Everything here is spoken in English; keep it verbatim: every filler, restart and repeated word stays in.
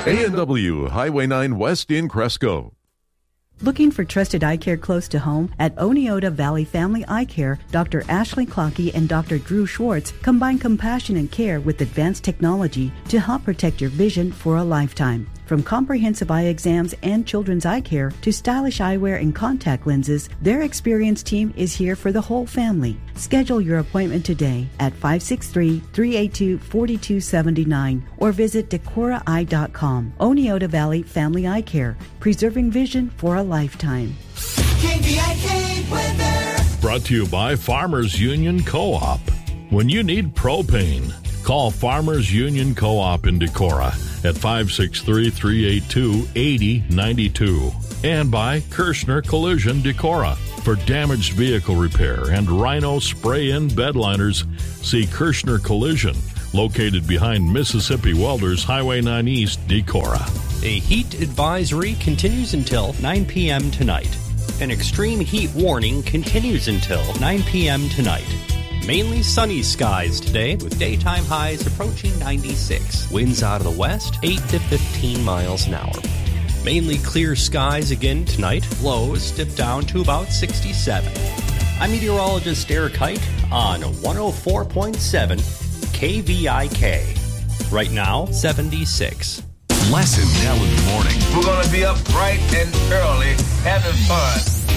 A and W, Highway nine West in Cresco. Looking for trusted eye care close to home? At Oneota Valley Family Eye Care, Doctor Ashley Clockey and Doctor Drew Schwartz combine compassionate care with advanced technology to help protect your vision for a lifetime. From comprehensive eye exams and children's eye care to stylish eyewear and contact lenses, their experienced team is here for the whole family. Schedule your appointment today at five six three, three eight two, four two seven nine or visit decora eye dot com. Oneota Valley Family Eye Care, preserving vision for a lifetime. K V I K weather. Brought to you by Farmers Union Co-op. When you need propane, call Farmers Union Co-op in Decorah at five six three, three eight two, eight zero nine two. And by Kirshner Collision Decorah. For damaged vehicle repair and Rhino spray-in bed liners, see Kirshner Collision, located behind Mississippi Welders Highway nine East, Decorah. A heat advisory continues until nine p.m. tonight. An extreme heat warning continues until nine p.m. tonight. Mainly sunny skies today with daytime highs approaching ninety-six. Winds out of the west, eight to fifteen miles an hour. Mainly clear skies again tonight. Lows dip down to about sixty-seven. I'm meteorologist Eric Hite on one oh four point seven K V I K. Right now, seventy-six. Lesson now in the morning. We're going to be up bright and early having fun.